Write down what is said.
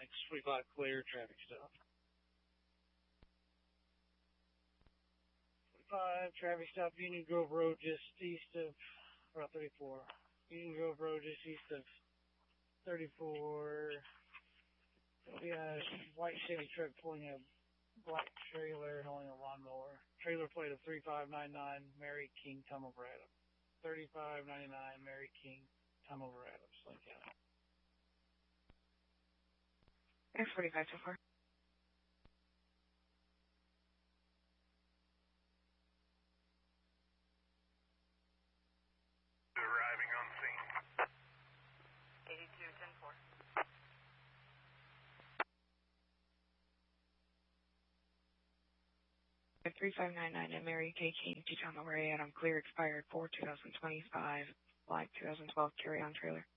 Thanks, 45 clear, traffic stop. 45, traffic stop, Union Grove Road, just east of Route 34. Union Grove Road, just east of 34. We got a white Chevy truck pulling a black trailer and hauling a lawnmower. Trailer plate of 3599, Mary King, Tom over Adams. 3599, Mary King, Tom over Adams, Lane County. Thanks, 45 so far. Arriving on scene. 82-10-4. At 3599 and Mary K. King to Tom over Adams, clear expired 4/2025, black 2012 carry-on trailer.